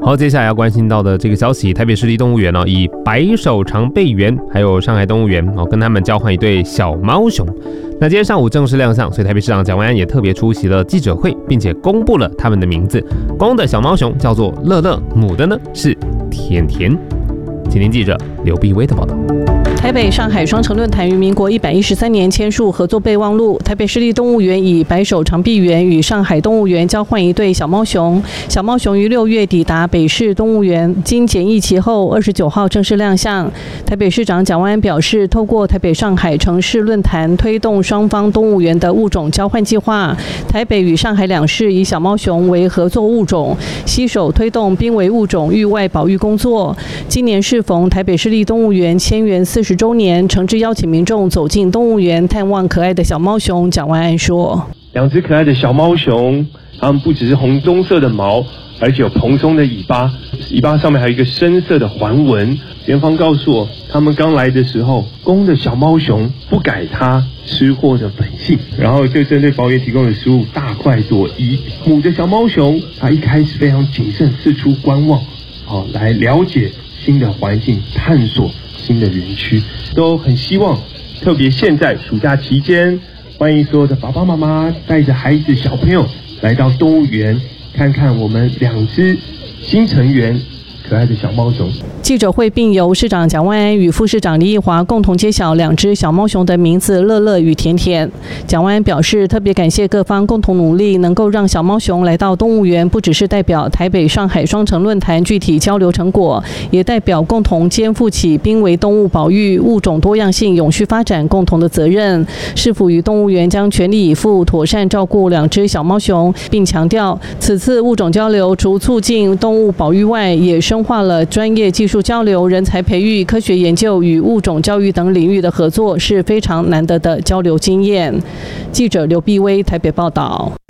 好，接下来要关心到的这个消息，台北市立动物园以白手长臂猿还有上海动物园跟他们交换一对小猫熊。那今天上午正式亮相，所以台北市长蒋万安也特别出席了记者会，并且公布了他们的名字。公的小猫熊叫做乐乐，母的呢是甜甜。请听记者刘碧薇的报道。 台北上海双城论坛于民国113年签署合作备忘录，台北市立动物园以白手长臂猿与上海动物园交换一对小猫熊。小猫熊于6月抵达北市动物园，经检疫期后29号正式亮相。台北市长蒋万安表示，透过台北上海城市论坛推动双方动物园的物种交换计划，台北与上海两市以小猫熊为合作物种，携手推动濒危物种域外保育工作。今年适逢台北市立动物园迁园40周年，诚挚邀请民众走进动物园探望可爱的小猫熊。蒋万安说 ，2只可爱的小猫熊，它们不只是红棕色的毛，而且有蓬松的尾巴，尾巴上面还有一个深色的环纹。园方告诉我，他们刚来的时候，公的小猫熊不改它吃货的本性，然后就针对保园提供的食物大快朵颐。母的小猫熊，它一开始非常谨慎，四处观望，来了解新的环境，探索新的园区，都很希望，特别现在暑假期间，欢迎所有的爸爸妈妈带着孩子小朋友来到动物园，看看我们2只新成员可爱的小猫熊。 记者会并由市长蒋万安与副市长李义华共同揭晓2只小猫熊的名字乐乐与甜甜。蒋万安表示，特别感谢各方共同努力，能够让小猫熊来到动物园，不只是代表台北上海双城论坛具体交流成果，也代表共同肩负起濒危动物保育、物种多样性永续发展共同的责任。市府与动物园将全力以赴妥善照顾2只小猫熊，并强调此次物种交流除促进动物保育外，也深化了专业技术交流、人才培育、科学研究与物种教育等领域的合作，是非常难得的交流经验。记者刘碧薇台北报道。